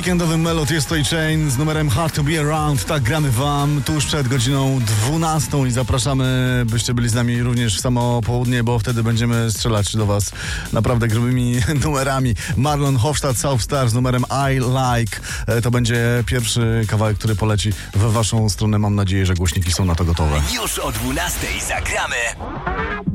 weekendowym Melody jest to i Chain z numerem Hard to Be Around. Tak gramy wam tuż przed godziną 12 i zapraszamy, byście byli z nami również w samo południe, bo wtedy będziemy strzelać do was naprawdę grubymi numerami. Marlon Hofstadt, South Star z numerem I Like. To będzie pierwszy kawałek, który poleci w waszą stronę. Mam nadzieję, że głośniki są na to gotowe. Już o 12 zagramy